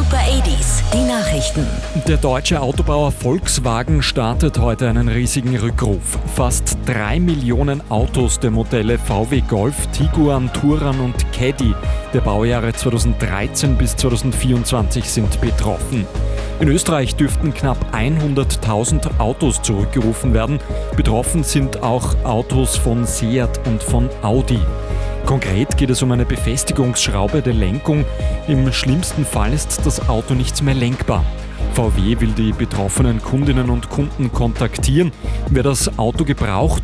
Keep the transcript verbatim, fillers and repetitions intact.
Super achtziger, die Nachrichten. Der deutsche Autobauer Volkswagen startet heute einen riesigen Rückruf. Fast drei Millionen Autos der Modelle V W Golf, Tiguan, Touran und Caddy der Baujahre zweitausenddreizehn bis zweitausendvierundzwanzig sind betroffen. In Österreich dürften knapp hunderttausend Autos zurückgerufen werden. Betroffen sind auch Autos von Seat und von Audi. Konkret geht es um eine Befestigungsschraube der Lenkung. Im schlimmsten Fall ist das Auto nicht mehr lenkbar. V W will die betroffenen Kundinnen und Kunden kontaktieren. Wer das Auto gebraucht